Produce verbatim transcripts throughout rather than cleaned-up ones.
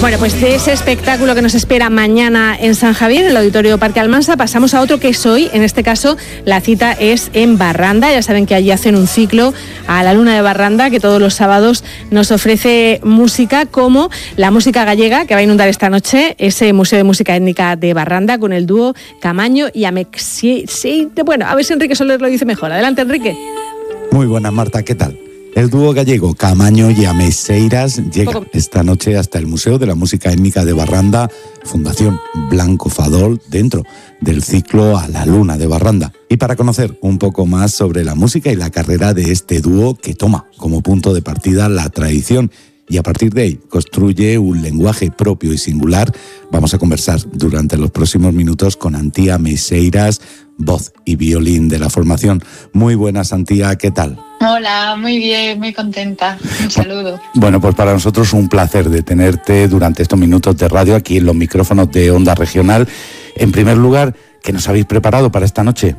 Bueno, pues de ese espectáculo que nos espera mañana en San Javier, en el Auditorio Parque Almansa, pasamos a otro que es hoy. En este caso, la cita es en Barranda. Ya saben que allí hacen un ciclo a la Luna de Barranda, que todos los sábados nos ofrece música, como la música gallega, que va a inundar esta noche ese Museo de Música Étnica de Barranda, con el dúo Camaño y Ameixeiras. Bueno, a ver si Enrique Soler lo dice mejor. Adelante, Enrique. Muy buenas, Marta, ¿qué tal? El dúo gallego Camaño y Ameixeiras llega Poco. esta noche hasta el Museo de la Música Étnica de Barranda, Fundación Blanco Fadol, dentro del ciclo A la Luna de Barranda. Y para conocer un poco más sobre la música y la carrera de este dúo, que toma como punto de partida la tradición y a partir de ahí construye un lenguaje propio y singular, vamos a conversar durante los próximos minutos con Antía Ameixeiras, voz y violín de la formación. Muy buenas, Antía, ¿qué tal? Hola, muy bien, muy contenta. Un saludo. Bueno, pues para nosotros un placer de tenerte durante estos minutos de radio aquí en los micrófonos de Onda Regional. En primer lugar, ¿qué nos habéis preparado para esta noche?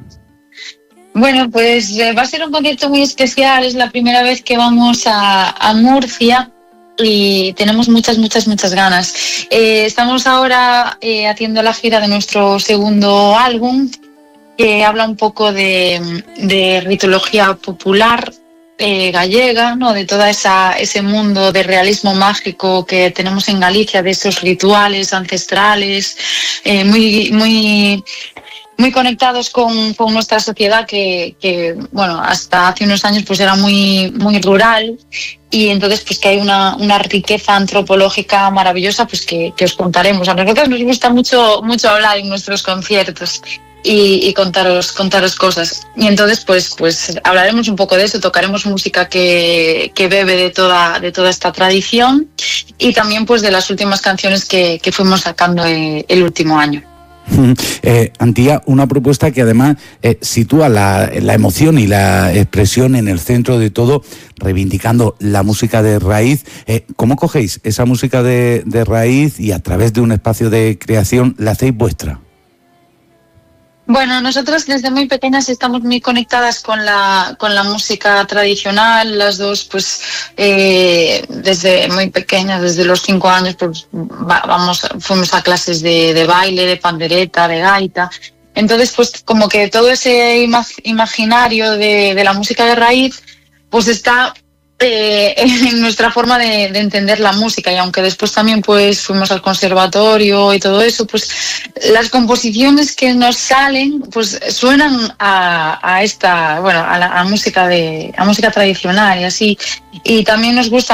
Bueno, pues eh, va a ser un concierto muy especial. Es la primera vez que vamos a, a Murcia y tenemos muchas, muchas, muchas ganas. Eh, estamos ahora eh, haciendo la gira de nuestro segundo álbum, que habla un poco de, de ritología popular eh, gallega, ¿no? De todo ese mundo de realismo mágico que tenemos en Galicia, de esos rituales ancestrales, eh, muy, muy, muy conectados con, con nuestra sociedad que, que, bueno, hasta hace unos años pues era muy, muy rural. Y entonces pues que hay una, una riqueza antropológica maravillosa pues que, que os contaremos. A nosotros nos gusta mucho, mucho hablar en nuestros conciertos y, y contaros, contaros cosas. Y entonces pues, pues hablaremos un poco de eso, tocaremos música que, que bebe de toda, de toda esta tradición y también pues de las últimas canciones que, que fuimos sacando el, el último año. Eh, Antía, una propuesta que además eh, sitúa la, la emoción y la expresión en el centro de todo, reivindicando la música de raíz. Eh, ¿Cómo cogéis esa música de, de raíz y a través de un espacio de creación la hacéis vuestra? Bueno, nosotros desde muy pequeñas estamos muy conectadas con la con la música tradicional, las dos pues eh, desde muy pequeñas, desde los cinco años pues va, vamos fuimos a clases de, de baile, de pandereta, de gaita. Entonces pues como que todo ese imag- imaginario de, de la música de raíz pues está Eh, en nuestra forma de, de entender la música, y aunque después también pues fuimos al conservatorio y todo eso, pues las composiciones que nos salen pues suenan a, a esta, bueno, a la a música de a música tradicional y así, y también nos gusta